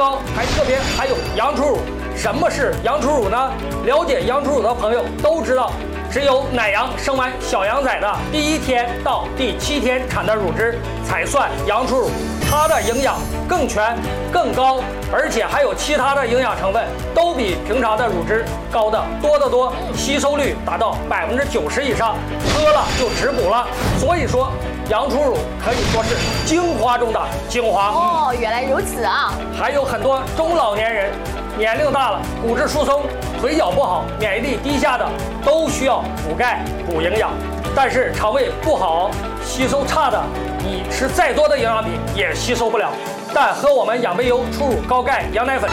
糕，还有羊初乳。什么是羊初乳呢？了解羊初乳的朋友都知道，只有奶羊生完小羊崽的第1天到第7天产的乳汁才算羊初乳，它的营养更全、更高，而且还有其他的营养成分都比平常的乳汁高的多得多，吸收率达到90%以上，喝了就止补了。所以说，羊初乳可以说是精华中的精华。 哦，原来如此啊！ 还有很多中老年人，年龄大了，骨质疏松、腿脚不好、免疫力低下的，都需要补钙、补营养。但是肠胃不好、吸收差的，你吃再多的营养品也吸收不了。但喝我们养贝优初乳高钙羊奶粉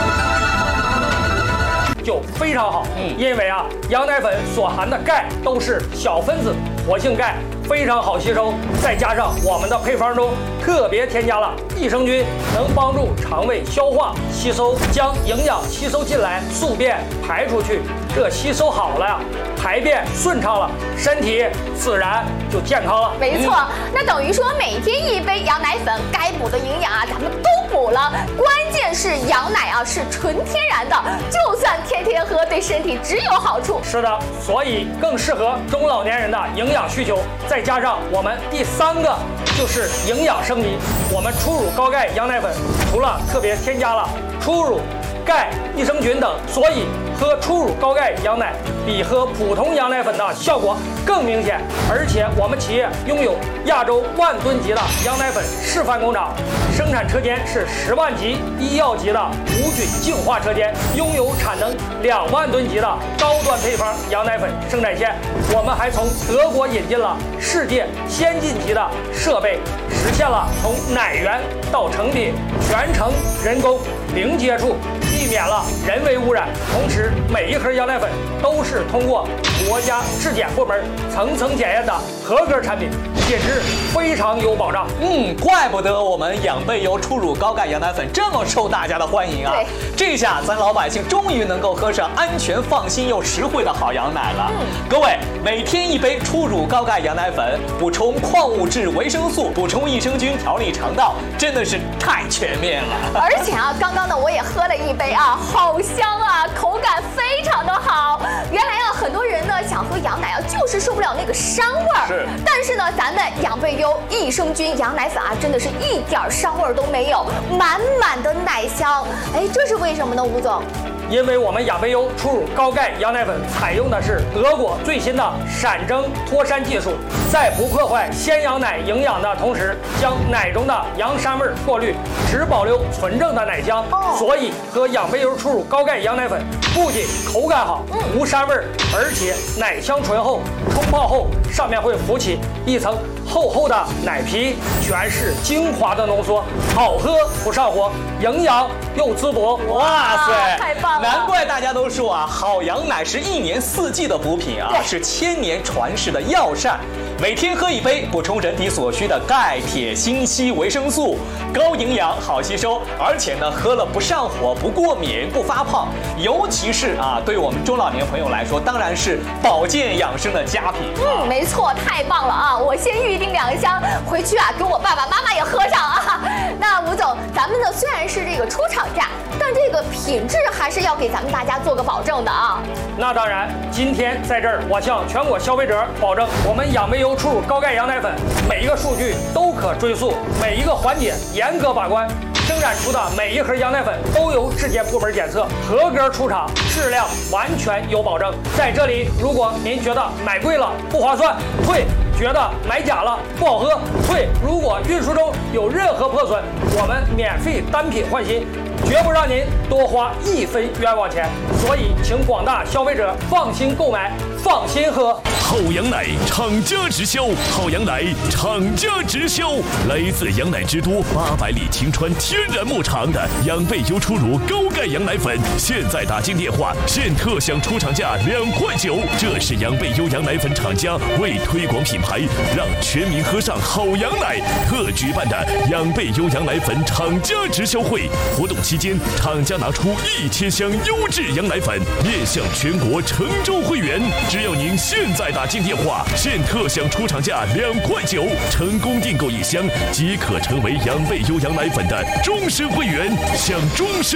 就非常好，因为羊奶粉所含的钙都是小分子活性钙，非常好吸收。再加上我们的配方中特别添加了益生菌，能帮助肠胃消化吸收，将营养吸收进来，宿便排出去。这吸收好了呀，排便顺畅了，身体自然就健康了。 没错，那等于说每天1杯羊奶粉，该补的营养咱们都补了。关键是羊奶是纯天然的，就算天天喝，对身体只有好处。 是的，所以更适合中老年人的营养需求。再加上我们第3个就是营养升级，我们初乳高钙羊奶粉除了特别添加了初乳、钙、益生菌等，所以喝初乳高钙羊奶比喝普通羊奶粉的效果更明显。而且我们企业拥有亚洲10000吨级的羊奶粉示范工厂，生产车间是10万级医药级的无菌净化车间，拥有产能2万吨级的高端配方羊奶粉生产线。我们还从德国引进了世界先进级的设备，实现了从奶源到成品全程人工零接触，避免了人为污染。同时，每一盒羊奶粉都是通过国家质检部门层层检验的合格产品，品质非常有保障。 怪不得我们养贝优初乳高钙羊奶粉这么受大家的欢迎啊！这下咱老百姓终于能够喝上安全、放心又实惠的好羊奶了。各位，每天1杯初乳高钙羊奶粉，补充矿物质、维生素，补充益生菌，调理肠道，真的是太全面了。 而且刚刚呢我也喝了1杯好香口感非常的好。原来很多人呢想喝羊奶就是受不了那个膻味儿，但是呢咱们养贝优益生菌羊奶粉真的是一点膻味儿都没有，满满的奶香。这是为什么呢，吴总？ 因为我们养贝优初乳高钙羊奶粉采用的是德国最新的闪蒸脱膻技术，在不破坏鲜羊奶营养的同时，将奶中的羊膻味过滤，只保留纯正的奶香。所以喝养贝优初乳高钙羊奶粉不仅口感好，无膻味，而且奶香醇厚，冲泡后上面会浮起一层厚厚的奶皮，全是精华的浓缩，好喝不上火，营养又滋补。 哇塞， 太棒了！ 难怪大家都说好羊奶是1年4季的补品是千年传世的药膳。每天喝1杯，补充人体所需的钙、铁、锌、硒、维生素，高营养，好吸收，而且呢，喝了不上火、不过敏、不发胖。尤其是对我们中老年朋友来说，当然是保健养生的佳品。 没错，太棒了我先预定2箱，回去给我爸爸妈妈也喝上那吴总，咱们呢虽然是这个出厂价，但这个品质还是要给咱们大家做个保证的那当然，今天在这儿，我向全国消费者保证，我们养贝优初乳高钙羊奶粉每一个数据都可追溯，每一个环节严格把关。生产出的每一盒羊奶粉都由质检部门检测，合格出厂，质量完全有保证。在这里，如果您觉得买贵了不划算，退；觉得买假了不好喝，退。如果运输中有任何破损，我们免费单品换新，绝不让您多花1分冤枉钱。所以，请广大消费者放心购买，放心喝。 好羊奶厂家直销，好羊奶厂家直销，来自羊奶之都800里晴川天然牧场的养贝优初乳高钙羊奶粉，现在打进电话，现特享出厂价2块9。这是养贝优羊奶粉厂家为推广品牌，让全民喝上好羊奶特举办的养贝优羊奶粉厂家直销会。活动期间，厂家拿出1000箱优质羊奶粉，面向全国成州会员。只要您现在打进电话，现特享出厂价2块9，成功订购1箱即可成为养贝优羊奶粉的终身会员，享终身